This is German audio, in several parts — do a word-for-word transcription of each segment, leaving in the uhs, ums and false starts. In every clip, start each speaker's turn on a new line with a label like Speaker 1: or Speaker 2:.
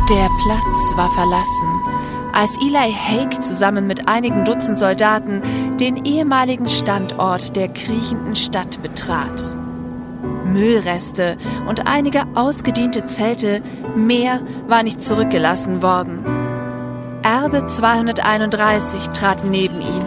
Speaker 1: Der Platz war verlassen, als Eli Hague zusammen mit einigen Dutzend Soldaten den ehemaligen Standort der kriechenden Stadt betrat. Müllreste und einige ausgediente Zelte, mehr war nicht zurückgelassen worden. Erbe zweihunderteinunddreißig trat neben ihn.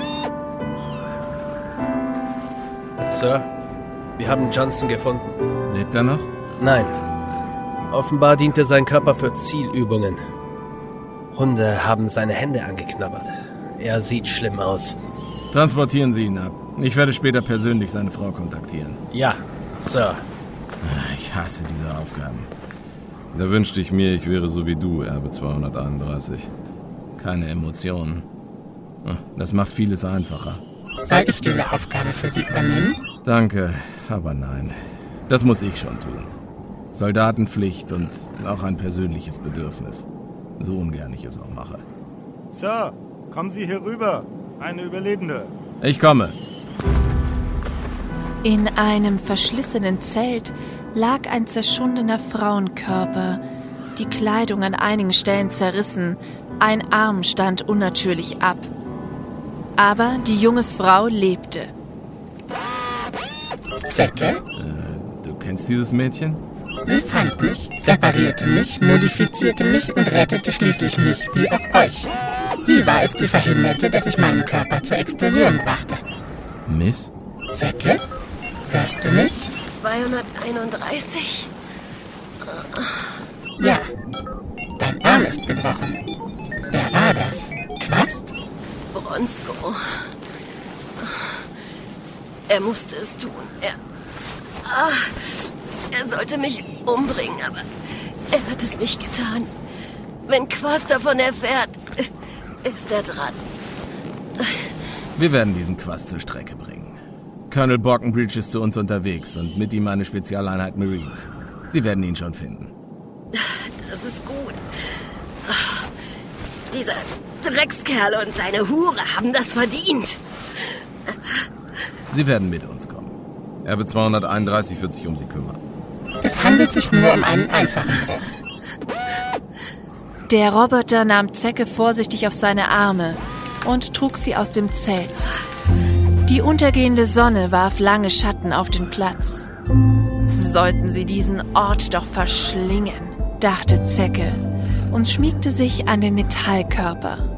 Speaker 2: Sir, wir haben Johnson gefunden.
Speaker 3: Lebt er noch?
Speaker 2: Nein. Offenbar diente sein Körper für Zielübungen. Hunde haben seine Hände angeknabbert. Er sieht schlimm aus.
Speaker 3: Transportieren Sie ihn ab. Ich werde später persönlich seine Frau kontaktieren.
Speaker 2: Ja, Sir.
Speaker 3: Ich hasse diese Aufgaben. Da wünschte ich mir, ich wäre so wie du, Erbe zweihunderteinunddreißig. Keine Emotionen. Das macht vieles einfacher.
Speaker 4: Soll ich diese Aufgabe für Sie übernehmen?
Speaker 3: Danke, aber nein. Das muss ich schon tun. Soldatenpflicht und auch ein persönliches Bedürfnis. So ungern ich es auch mache.
Speaker 5: Sir, kommen Sie hier rüber. Eine Überlebende.
Speaker 3: Ich komme.
Speaker 1: In einem verschlissenen Zelt lag ein zerschundener Frauenkörper. Die Kleidung an einigen Stellen zerrissen. Ein Arm stand unnatürlich ab. Aber die junge Frau lebte.
Speaker 4: Zecke?
Speaker 3: Äh, du kennst dieses Mädchen?
Speaker 4: Sie fand mich, reparierte mich, modifizierte mich und rettete schließlich mich, wie auch euch. Sie war es, die verhinderte, dass ich meinen Körper zur Explosion brachte.
Speaker 3: Miss?
Speaker 4: Zecke? Hörst du mich?
Speaker 6: zweihunderteinunddreißig?
Speaker 4: Ja. Dein Arm ist gebrochen. Wer war das? Quast?
Speaker 6: Bronsko. Er musste es tun. Er... Ah, er sollte mich umbringen, aber er hat es nicht getan. Wenn Quast davon erfährt, ist er dran.
Speaker 3: Wir werden diesen Quast zur Strecke bringen. Colonel Borkenbridge ist zu uns unterwegs und mit ihm eine Spezialeinheit Marines. Sie werden ihn schon finden.
Speaker 6: Das ist gut. Dieser Dreckskerl und seine Hure haben das verdient.
Speaker 3: Sie werden mit uns kommen. Erbe zweihunderteinunddreißig wird sich um Sie kümmern.
Speaker 4: Es handelt sich nur um einen einfachen Bruch.
Speaker 1: Der Roboter nahm Zecke vorsichtig auf seine Arme und trug sie aus dem Zelt. Die untergehende Sonne warf lange Schatten auf den Platz. Sollten sie diesen Ort doch verschlingen, dachte Zecke und schmiegte sich an den Metallkörper.